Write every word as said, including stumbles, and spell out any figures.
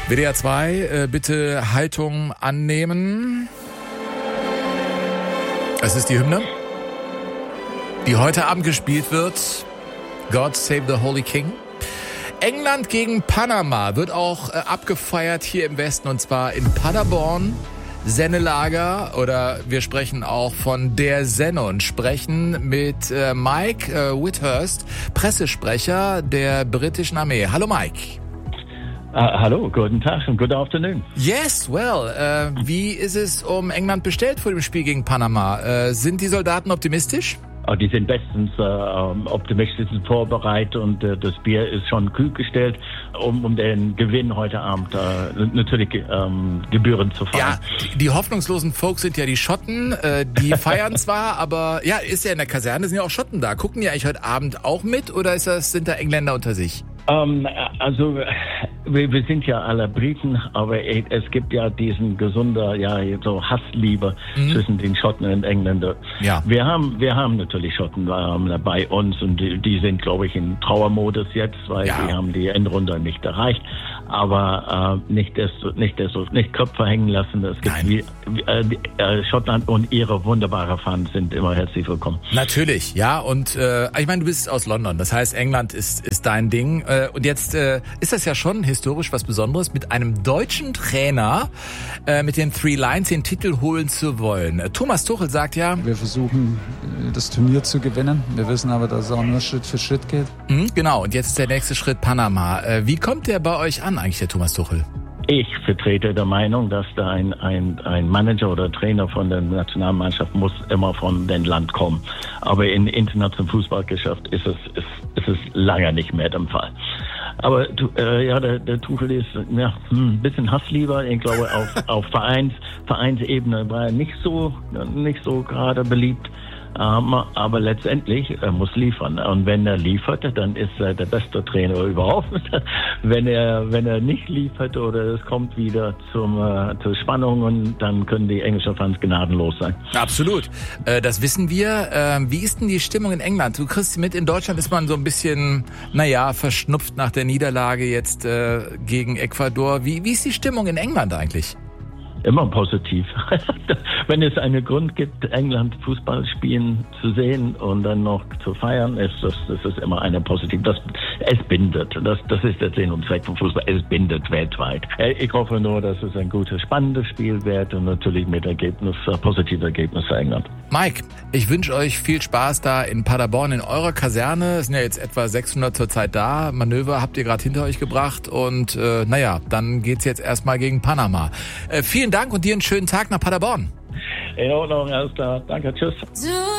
W D R zwei, äh, bitte Haltung annehmen. Es ist die Hymne, die heute Abend gespielt wird. God Save the Holy King. England gegen Panama wird auch äh, abgefeiert hier im Westen, und zwar in Paderborn. Sennelager, oder wir sprechen auch von der Senne und sprechen mit äh, Mike äh, Whithurst, Pressesprecher der britischen Armee. Hallo Mike. Uh, hallo, guten Tag und good afternoon. Yes, well, äh, wie ist es um England bestellt vor dem Spiel gegen Panama? Äh, sind die Soldaten optimistisch? Oh, die sind bestens äh, optimistisch vorbereitet und äh, das Bier ist schon kühl gestellt, um, um den Gewinn heute Abend äh, natürlich ähm, gebührend zu feiern. Ja, die, die hoffnungslosen Folks sind ja die Schotten, äh, die feiern zwar, aber ja, ist ja in der Kaserne, sind ja auch Schotten da. Gucken die eigentlich heute Abend auch mit, oder ist das, sind da Engländer unter sich? Ähm, also wir, wir sind ja alle Briten, aber es gibt ja diesen gesunder, ja so Hassliebe mhm. zwischen den Schotten und Engländern. Ja. Wir haben, wir haben natürlich Schotten ähm, bei uns und die, die sind, glaube ich, in Trauermodus jetzt, weil ja. die haben die Endrunde nicht erreicht. Aber äh, nicht desto, nicht desto, nicht Köpfe hängen lassen. Es gibt wie, äh, äh, Schottland und ihre wunderbare Fans sind immer herzlich willkommen. Natürlich, ja. Und äh, ich meine, du bist aus London, das heißt, England ist ist dein Ding. Äh, und jetzt äh, ist das ja schon historisch was Besonderes, mit einem deutschen Trainer äh, mit den Three Lions den Titel holen zu wollen. Äh, Thomas Tuchel sagt ja, wir versuchen das Turnier zu gewinnen. Wir wissen aber, dass es auch nur Schritt für Schritt geht. Mhm, genau. Und jetzt ist der nächste Schritt Panama. Äh, wie kommt der bei euch an, eigentlich, der Thomas Tuchel? Ich vertrete der Meinung, dass da ein, ein, ein Manager oder Trainer von der Nationalmannschaft muss immer von dem Land kommen. Aber in internationalen Fußballgeschäft ist es, ist, ist es lange nicht mehr der Fall. Aber äh, ja, der, der Tuchel ist ja, ein bisschen Hasslieber. Ich glaube, auf, auf Vereins, Vereinsebene war er nicht so, nicht so gerade beliebt. Um, aber letztendlich er muss liefern. Und wenn er liefert, dann ist er der beste Trainer überhaupt. wenn er wenn er nicht liefert oder es kommt wieder zum, äh, zur Spannung, und dann können die englischen Fans gnadenlos sein. Absolut. Äh, das wissen wir. Äh, wie ist denn die Stimmung in England? Du kriegst mit, in Deutschland ist man so ein bisschen, naja, verschnupft nach der Niederlage jetzt äh, gegen Ecuador. Wie, wie ist die Stimmung in England eigentlich? Immer positiv. Wenn es einen Grund gibt, England Fußball spielen zu sehen und dann noch zu feiern, ist das, das ist immer eine positiv. Das, es bindet. Das, das ist der Sinn und Zweck vom Fußball. Es bindet weltweit. Ich hoffe nur, dass es ein gutes, spannendes Spiel wird und natürlich mit Ergebnis, positives Ergebnis für England. Mike, ich wünsche euch viel Spaß da in Paderborn in eurer Kaserne. Es sind ja jetzt etwa sechshundert zurzeit da. Manöver habt ihr gerade hinter euch gebracht und äh, naja, dann geht's jetzt erstmal gegen Panama. Äh, vielen Dank und dir einen schönen Tag nach Paderborn. In Ordnung, alles klar. Danke, tschüss.